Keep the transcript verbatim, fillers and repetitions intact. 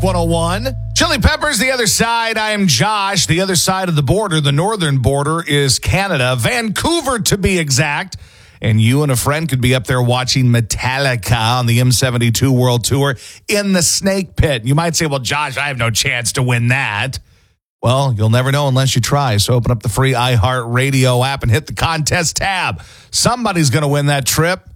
one oh one. Chili Peppers, the other side. I am Josh. The other side of the border, the northern border, is Canada. Vancouver, to be exact. And you and a friend could be up there watching Metallica on the M seventy-two World Tour in the Snake Pit. You might say, well, Josh, I have no chance to win that. Well, you'll never know unless you try. So open up the free iHeartRadio app and hit the contest tab. Somebody's going to win that trip.